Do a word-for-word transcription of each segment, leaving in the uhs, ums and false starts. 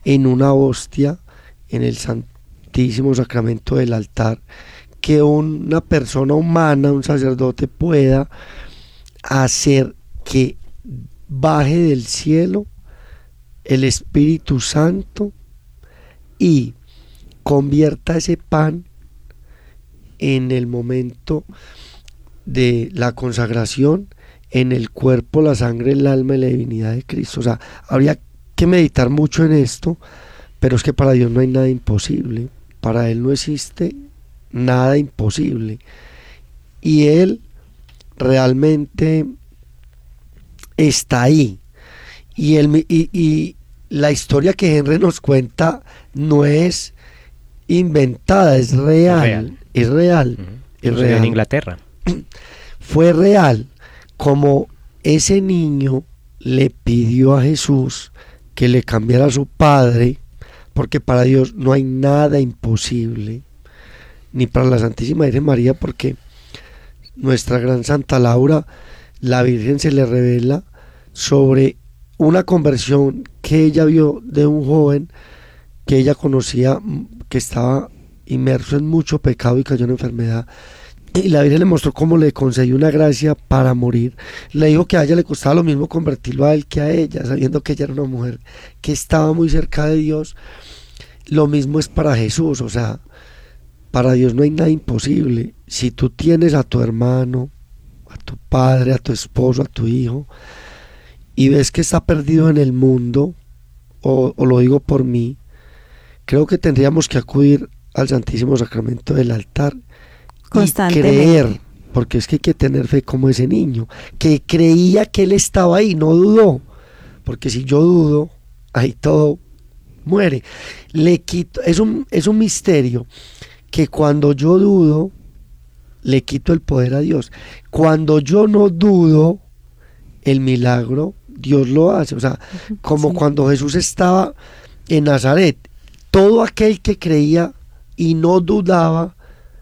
en una hostia, en el Santísimo Sacramento del altar, que una persona humana, un sacerdote, pueda hacer que baje del cielo el Espíritu Santo y convierta ese pan en el momento de la consagración en el cuerpo, la sangre, el alma y la divinidad de Cristo. O sea, habría que meditar mucho en esto, pero es que para Dios no hay nada imposible. Para Él no existe nada imposible. Y Él realmente está ahí. Y, él, y, y la historia que Henry nos cuenta no es inventada, es real. Es real. Es real. Uh-huh. Es real. En Inglaterra. Fue real. Como ese niño le pidió a Jesús que le cambiara a su padre, porque para Dios no hay nada imposible, ni para la Santísima Virgen María, porque nuestra gran Santa Laura, la Virgen se le revela sobre una conversión que ella vio de un joven que ella conocía, que estaba inmerso en mucho pecado y cayó en enfermedad. Y la Virgen le mostró cómo le concedió una gracia para morir. Le dijo que a ella le costaba lo mismo convertirlo a él que a ella, sabiendo que ella era una mujer que estaba muy cerca de Dios. Lo mismo es para Jesús, o sea, para Dios no hay nada imposible. Si tú tienes a tu hermano, a tu padre, a tu esposo, a tu hijo, y ves que está perdido en el mundo, o, o lo digo por mí, creo que tendríamos que acudir al Santísimo Sacramento del altar y creer, porque es que hay que tener fe como ese niño, que creía que él estaba ahí, no dudó, porque si yo dudo, ahí todo muere. Le quito, es un, es un misterio que cuando yo dudo, le quito el poder a Dios. Cuando yo no dudo, el milagro Dios lo hace. O sea, como sí. Cuando Jesús estaba en Nazaret, todo aquel que creía y no dudaba,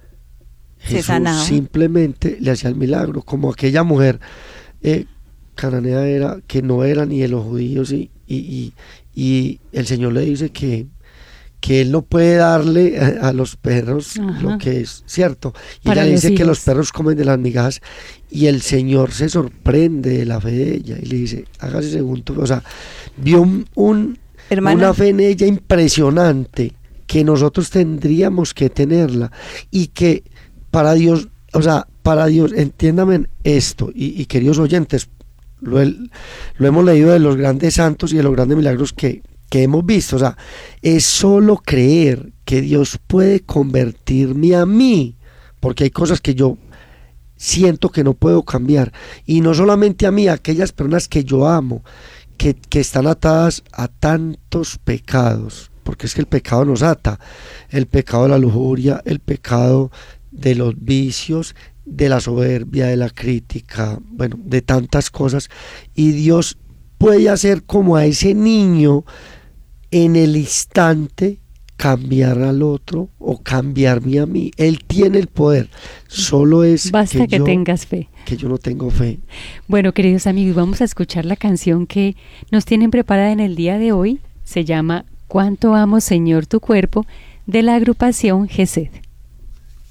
Jesús simplemente le hacía el milagro, como aquella mujer eh, cananea era, que no era ni de los judíos, y, y, y, y el Señor le dice que, que Él no puede darle a, a los perros Ajá. lo que es cierto, y Para ella le dice hijos. Que los perros comen de las migajas, y el Señor se sorprende de la fe de ella y le dice, hágase según tu fe. O sea, vio un, un, una fe en ella impresionante, que nosotros tendríamos que tenerla, y que para Dios, o sea, para Dios, entiéndame esto, y, y queridos oyentes, lo, lo hemos leído de los grandes santos y de los grandes milagros que, que hemos visto. O sea, es solo creer que Dios puede convertirme a mí, porque hay cosas que yo siento que no puedo cambiar, y no solamente a mí, a aquellas personas que yo amo, que, que están atadas a tantos pecados, porque es que el pecado nos ata, el pecado de la lujuria, el pecado de los vicios, de la soberbia, de la crítica, bueno, de tantas cosas, y Dios puede hacer como a ese niño en el instante cambiar al otro o cambiarme a mí. Él tiene el poder, solo es basta que, que yo, tengas fe, que yo no tengo fe. Bueno, queridos amigos, vamos a escuchar la canción que nos tienen preparada en el día de hoy. Se llama Cuánto amo, Señor, tu cuerpo, de la agrupación Gesed.